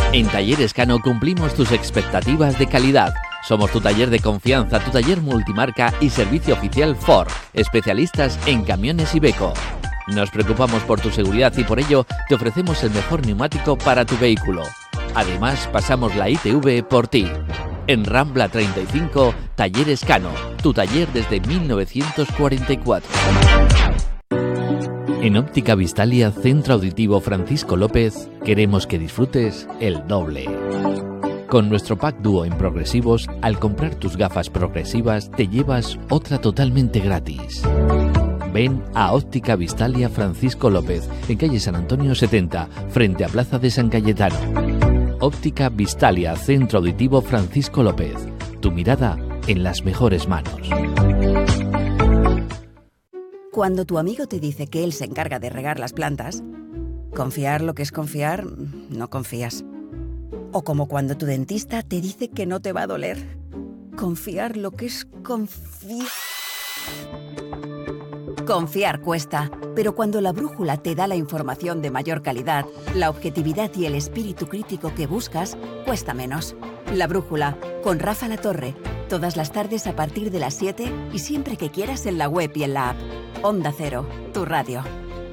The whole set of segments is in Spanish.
En Talleres Cano cumplimos tus expectativas de calidad. Somos tu taller de confianza, tu taller multimarca y servicio oficial Ford, especialistas en camiones Iveco. Nos preocupamos por tu seguridad y por ello te ofrecemos el mejor neumático para tu vehículo. Además, pasamos la ITV por ti. En Rambla 35, Talleres Cano, tu taller desde 1944. En Óptica Vistalia, Centro Auditivo Francisco López, queremos que disfrutes el doble. Con nuestro pack dúo en progresivos, al comprar tus gafas progresivas te llevas otra totalmente gratis. Ven a Óptica Vistalia Francisco López, en calle San Antonio 70, frente a Plaza de San Cayetano. Óptica Vistalia, Centro Auditivo Francisco López. Tu mirada en las mejores manos. Cuando tu amigo te dice que él se encarga de regar las plantas, confiar lo que es confiar, no confías. O como cuando tu dentista te dice que no te va a doler. Confiar lo que es confiar. Confiar cuesta, pero cuando la brújula te da la información de mayor calidad, la objetividad y el espíritu crítico que buscas, cuesta menos. La brújula, con Rafa Latorre, todas las tardes a partir de las 7 y siempre que quieras en la web y en la app. Onda Cero, tu radio.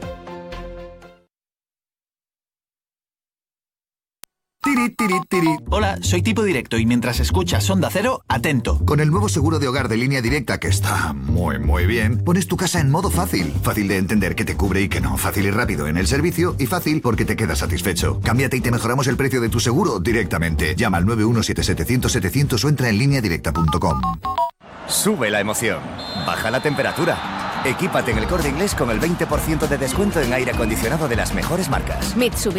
Tiri, tiri, tiri. Hola, soy Tipo Directo y mientras escuchas Onda Cero, atento. Con el nuevo seguro de hogar de Línea Directa, que está muy bien, pones tu casa en modo fácil. Fácil de entender qué te cubre y qué no. Fácil y rápido en el servicio y fácil porque te quedas satisfecho. Cámbiate y te mejoramos el precio de tu seguro directamente. Llama al 917-700-700 o entra en lineadirecta.com. Sube la emoción. Baja la temperatura. Equípate en El Corte Inglés con el 20% de descuento en aire acondicionado de las mejores marcas. Mitsubishi.